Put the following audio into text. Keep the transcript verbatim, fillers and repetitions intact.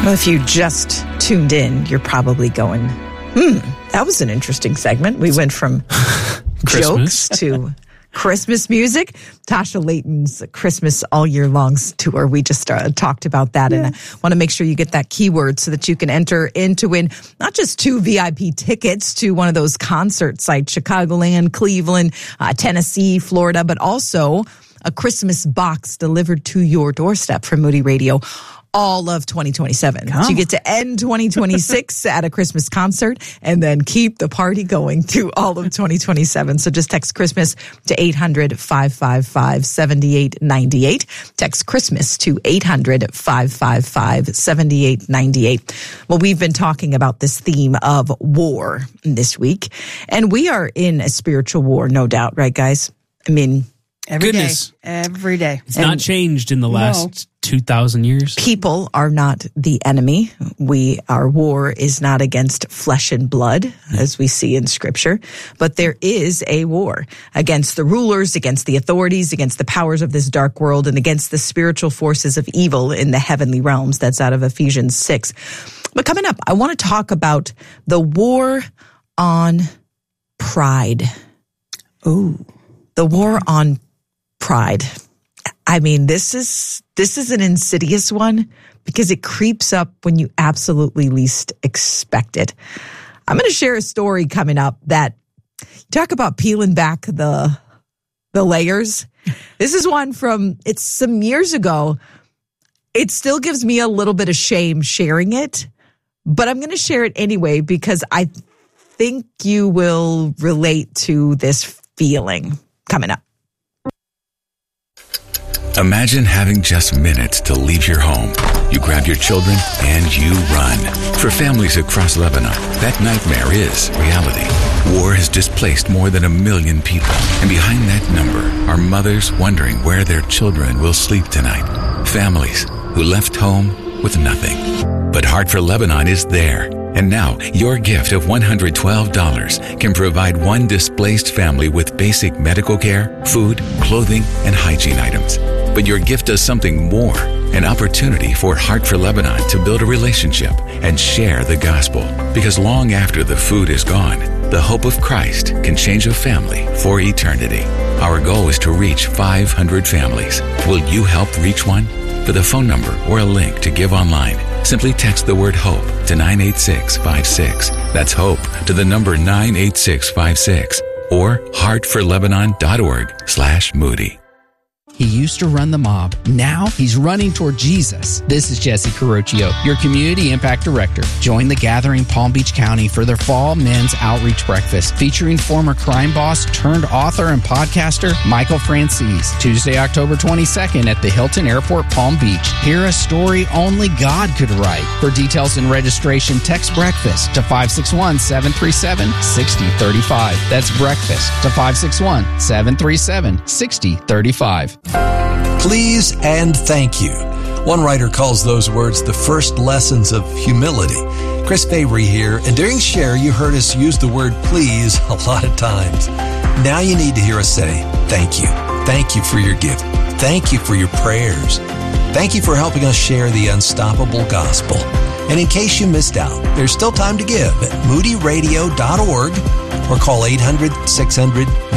Well, if you just tuned in, you're probably going, hmm, that was an interesting segment. We went from jokes to Christmas music. Tasha Layton's Christmas All Year Long tour. We just uh, talked about that. Yeah. And I want to make sure you get that keyword so that you can enter in to win not just two V I P tickets to one of those concert sites, Chicagoland, Cleveland, uh, Tennessee, Florida, but also a Christmas box delivered to your doorstep from Moody Radio all of twenty twenty-seven. Come. So you get to end twenty twenty-six at a Christmas concert and then keep the party going through all of twenty twenty-seven. So just text Christmas to eight hundred, five five five, seven eight nine eight. Text Christmas to eight hundred, five five five, seven eight nine eight. Well, we've been talking about this theme of war this week, and we are in a spiritual war, no doubt, right, guys? I mean, Every Goodness. day. Every day. It's And not changed in the last No. two thousand years. people are not the enemy. We, our war is not against flesh and blood, as we see in scripture, but there is a war against the rulers, against the authorities, against the powers of this dark world, and against the spiritual forces of evil in the heavenly realms. That's out of Ephesians six. But coming up, I want to talk about the war on pride. Ooh. The war on pride. I mean, this is this is an insidious one because it creeps up when you absolutely least expect it. I'm going to share a story coming up that talk about peeling back the the layers. This is one from it's some years ago. It still gives me a little bit of shame sharing it, but I'm going to share it anyway because I think you will relate to this feeling coming up. Imagine having just minutes to leave your home. You grab your children and you run. For families across Lebanon, that nightmare is reality. War has displaced more than a million people. And behind that number are mothers wondering where their children will sleep tonight. Families who left home with nothing. But Heart for Lebanon is there. And now, your gift of one hundred twelve dollars can provide one displaced family with basic medical care, food, clothing, and hygiene items. But your gift does something more, an opportunity for Heart for Lebanon to build a relationship and share the gospel. Because long after the food is gone, the hope of Christ can change a family for eternity. Our goal is to reach five hundred families. Will you help reach one? For the phone number or a link to give online, simply text the word HOPE to nine eight six five six. That's HOPE to the number nine eight six five six or heartforlebanon.org slash Moody. He used to run the mob. Now he's running toward Jesus. This is Jesse Carocchio, your Community Impact Director. Join the gathering Palm Beach County for their Fall Men's Outreach Breakfast featuring former crime boss turned author and podcaster Michael Francis. Tuesday, October twenty-second at the Hilton Airport, Palm Beach. Hear a story only God could write. For details and registration, text breakfast to five six one, seven three seven, six zero three five. That's breakfast to five six one, seven three seven, six zero three five. Please and thank you. One writer calls those words the first lessons of humility. Chris Fabry here, and during Share, you heard us use the word please a lot of times. Now you need to hear us say thank you. Thank you for your gift. Thank you for your prayers. Thank you for helping us share the unstoppable gospel. And in case you missed out, there's still time to give at moody radio dot org or call eight hundred, six hundred,